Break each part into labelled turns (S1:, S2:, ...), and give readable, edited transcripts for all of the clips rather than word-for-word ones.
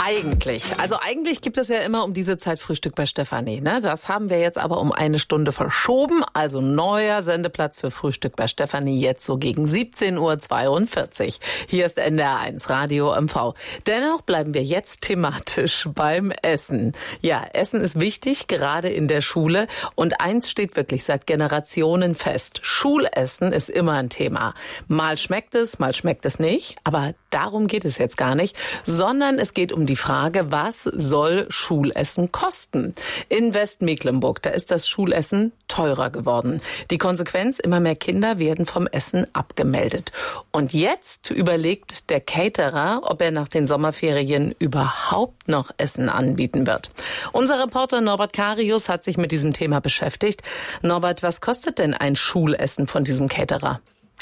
S1: Eigentlich gibt es ja immer um diese Zeit Frühstück bei Stefanie, ne? Das haben wir jetzt aber um eine Stunde verschoben. Also neuer Sendeplatz für Frühstück bei Stefanie jetzt so gegen 17:42 Uhr. Hier ist NDR1 Radio MV. Dennoch bleiben wir jetzt thematisch beim Essen. Ja, Essen ist wichtig, gerade in der Schule. Und eins steht wirklich seit Generationen fest. Schulessen ist immer ein Thema. Mal schmeckt es nicht. Aber darum geht es jetzt gar nicht, sondern es geht um die Frage, was soll Schulessen kosten? In Westmecklenburg, da ist das Schulessen teurer geworden. Die Konsequenz, immer mehr Kinder werden vom Essen abgemeldet. Und jetzt überlegt der Caterer, ob er nach den Sommerferien überhaupt noch Essen anbieten wird. Unser Reporter Norbert Karius hat sich mit diesem Thema beschäftigt. Norbert, was kostet denn ein Schulessen von diesem Caterer?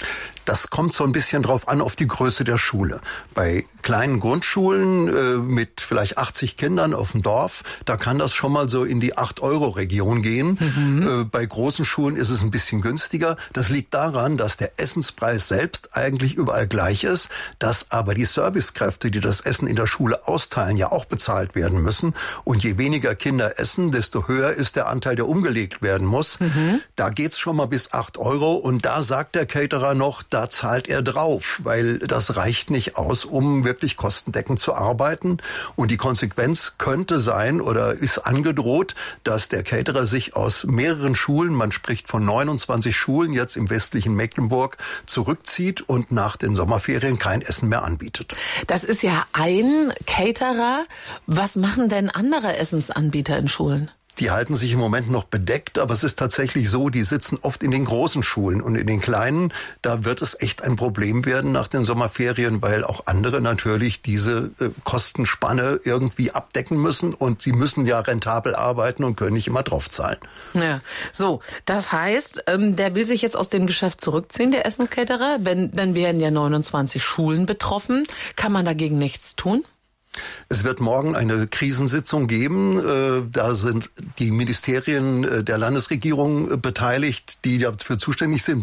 S2: Das kommt so ein bisschen drauf an, auf die Größe der Schule. Bei kleinen Grundschulen mit vielleicht 80 Kindern auf dem Dorf, da kann das schon mal so in die 8-Euro-Region gehen. Bei großen Schulen ist es ein bisschen günstiger. Das liegt daran, dass der Essenspreis selbst eigentlich überall gleich ist, dass aber die Servicekräfte, die das Essen in der Schule austeilen, ja auch bezahlt werden müssen. Und je weniger Kinder essen, desto höher ist der Anteil, der umgelegt werden muss. Da geht's schon mal bis 8 Euro und da sagt der Caterer noch, da zahlt er drauf, weil das reicht nicht aus, um wirklich kostendeckend zu arbeiten. Und die Konsequenz könnte sein oder ist angedroht, dass der Caterer sich aus mehreren Schulen, man spricht von 29 Schulen jetzt im westlichen Mecklenburg, zurückzieht und nach den Sommerferien kein Essen mehr anbietet.
S1: Das ist ja ein Caterer. Was machen denn andere Essensanbieter in Schulen?
S2: Die halten sich im Moment noch bedeckt, aber es ist tatsächlich so, die sitzen oft in den großen Schulen und in den kleinen, da wird es echt ein Problem werden nach den Sommerferien, weil auch andere natürlich diese Kostenspanne irgendwie abdecken müssen und sie müssen ja rentabel arbeiten und können nicht immer draufzahlen.
S1: Ja, so, das heißt, der will sich jetzt aus dem Geschäft zurückziehen, der Essenscaterer, dann wären ja 29 Schulen betroffen. Kann man dagegen nichts tun?
S2: Es wird morgen eine Krisensitzung geben. Da sind die Ministerien der Landesregierung beteiligt, die dafür zuständig sind.